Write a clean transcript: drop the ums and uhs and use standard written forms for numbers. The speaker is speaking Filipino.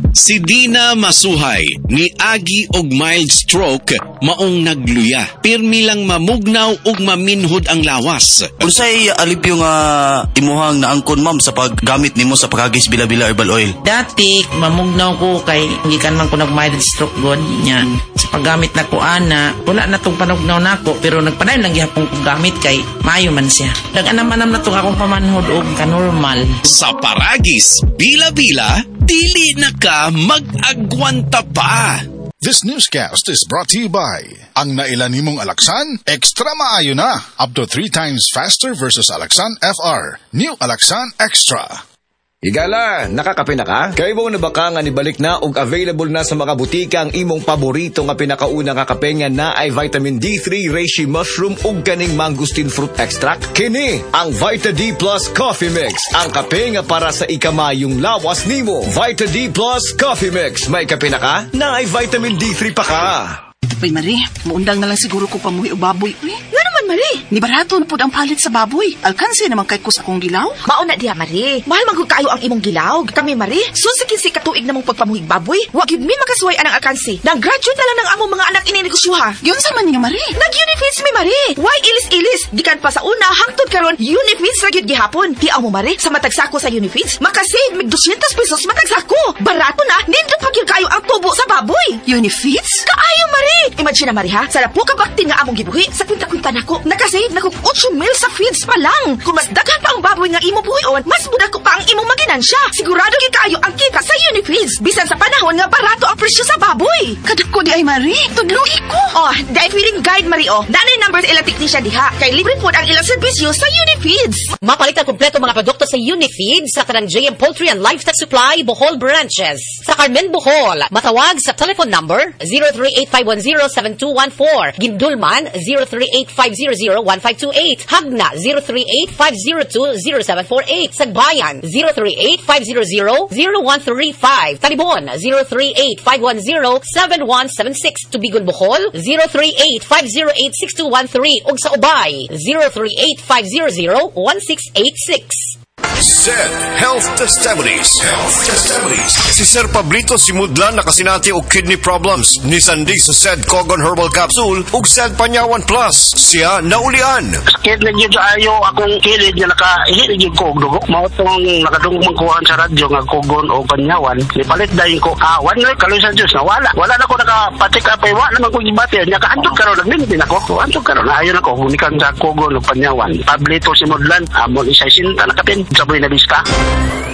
Si Dina Masuhay ni agi og mild stroke maong nagluya. Pirmi lang mamugnaw ug maminhod ang lawas. Unsay alipyo nga imuhang naangkon ma'am sa paggamit nimo sa pagagis bila-bila herbal oil? Dati mamugnaw ko kay gikan man ko nag mild stroke god nya. Sa paggamit na ko ana, wala na tong panugnaw nako pero nagpadayon lang gihapon ko gamit kay maayo man siya. Daganam-anam na tong akong pamanhod og kanormal. Sa paragis bila-bila dili na ka mag-agwanta pa. This newscast is brought to you by ang nailan nimong Alaxan, extra maayo na. Up to 3 times faster versus Alaxan FR. New Alaxan Extra. Higala, nakakape na ka? Kaya mo na baka nga nibalik na ug available na sa mga butika ang imong paborito nga pinakauna nga kape nga na ay vitamin D3, reishi mushroom ug kaning mangosteen fruit extract. Kini ang Vita D Plus Coffee Mix, ang kape nga para sa ikamayong lawas nimo. Vita D Plus Coffee Mix, may kape na ka? Na ay vitamin D3 pa ka. Uy, Marie, muundang na lang siguro ko pamuhi o baboy. Uy, nga naman, Marie. Ni barato na po ang palit sa baboy. Alkansi naman kay kus akong gilaw. Mauna diha, Marie. Mahal man kayo ang imong gilaw. Kami, Marie, susikin katuig namong pagpamuhig baboy. Wag yun mi makasuway anang alkansi. Nag-graduate na lang ng among mga anak ininegosyoha. Yun sa man nga, Marie. Nag-Unifeeds mi, Marie. Why ilis-ilis? Gikan pa sa una, hangtod karon Unifeeds ra gyud gihapon. Tiaw mo, Marie, sa matag sako sa Unifeeds, makasave mig 200 pesos matag sako. Barato na, nindot pa gyud kayo ang tubo sa baboy. Unifeeds? Kaayo, Marie. Imagine na, Marie, ha? Sa lapu ka baktin nga among gibuhi, sa kwinta-kwinta nako, nakasave na kog 8 mil sa feeds pa lang. Kung mas daghan pa ang baboy nga imo buhion, mas muda ko pa ang imong maginansya. Sigurado gyud kayo ang kita sa Unifeeds. Bisan sa panahon nga barato ang presyo sa baboy. Kadako di ay, Marie. Tudlugi ko. Oh, dahil feeling guide, Marie, oh. Danay numbers ilang technician diha. Kay libre po ang ilang serbisyo sa Unifeeds. Mapalit ang kompleto mga produkto sa Unifeeds sa tanang JM Poultry and Livestock Supply, Bohol Branches. Sa Carmen, Bohol, matawag sa telephone number 038-510-7214. Gindulman, 038-500-1528. Hagna, 038-502-0748. Sagbayan, 038-500-0135. Talibon, 038-510-7176. Tubigon, Bohol, 038-508-6213. Ug sa Ubay, 038-500-1686. Zed Health Testimonies. Si Sir Pablito Simudlan nakasinati og kidney problems. Ni Sandig sa Zed Cogon Herbal Capsule ug Zed Panyawan Plus. Siya naulian. Sakit na gyud ayo akong kilid nga nakahilig gyud ko og dugo. Mao tong nakadungog kuhan sa radyo nga Cogon o Panyawan. Nipalit dayon ko awan na kaloy sa Dios na wala na ko nakapatik up ay wala naman ko gibati nya kaantog karon nagmintin ako. Antog karon ayo na ko unikan sa Cogon o Panyawan. Pablito Simudlan amon isa sinta nakapin. Saboy na lista.